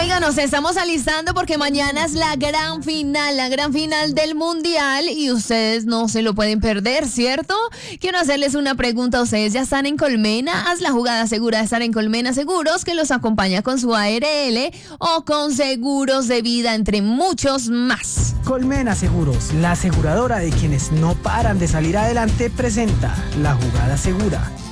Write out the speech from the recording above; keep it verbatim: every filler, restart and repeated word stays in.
Oiga, nos estamos alistando porque mañana es la gran final, la gran final del Mundial y ustedes no se lo pueden perder, ¿cierto? Quiero hacerles una pregunta. ¿Ustedes ya están en Colmena? Haz la jugada segura de estar en Colmena Seguros, que los acompaña con su A R L o con seguros de vida, entre muchos más. Colmena Seguros, la aseguradora de quienes no paran de salir adelante, presenta la jugada segura.